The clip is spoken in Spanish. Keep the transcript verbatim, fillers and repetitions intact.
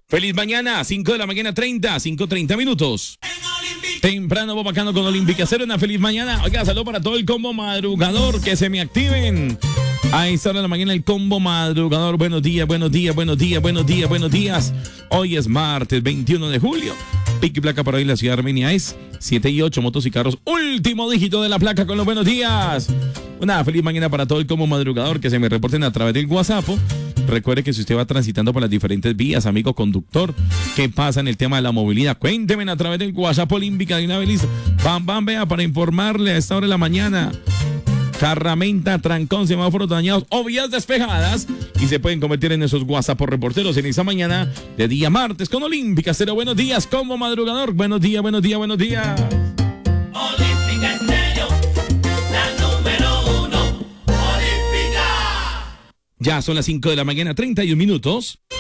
Feliz mañana, cinco de la mañana, treinta, cinco treinta minutos. Temprano, vos bacano con Olímpica. Hacer una feliz mañana. Oiga, saludo para todo el combo madrugador. Que se me activen. A esta hora de la mañana, el combo madrugador. Buenos días, buenos días, buenos días, buenos días, buenos días. Hoy es martes veintiuno de julio. Pique y placa para hoy en la ciudad de Armenia es siete y ocho, motos y carros. Último dígito de la placa con los buenos días. Una feliz mañana para todo el combo madrugador. Que se me reporten a través del WhatsApp. Recuerde que si usted va transitando por las diferentes vías, amigo conductor, ¿qué pasa en el tema de la movilidad? Cuénteme a través del WhatsApp Olímpica de una vez. Bam, bam, vea, para informarle a esta hora de la mañana. Carramenta, trancón, semáforos dañados o vías despejadas. Y se pueden convertir en esos WhatsApp por reporteros en esa mañana de día martes con Olímpica. Cero, buenos días, como madrugador. Buenos días, buenos días, buenos días. Olímpica Estéreo, la número uno. Olímpica. Ya son las cinco de la mañana, treinta y un minutos.